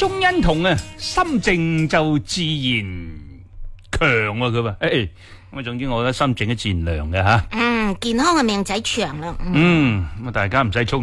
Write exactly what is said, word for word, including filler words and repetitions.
鍾欣桐啊，心靜就自然強啊佢話，誒咁啊，總之我覺得心靜都自然涼嘅吓。 嗯，健康嘅命仔長啦。 嗯，咁啊大家唔使沖。